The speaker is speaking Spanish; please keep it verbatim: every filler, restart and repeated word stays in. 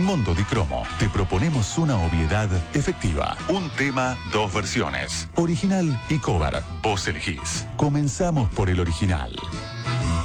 Mondo di Cromo te proponemos una obviedad efectiva. Un tema, dos versiones. Original y cover. Vos elegís. Comenzamos por el original.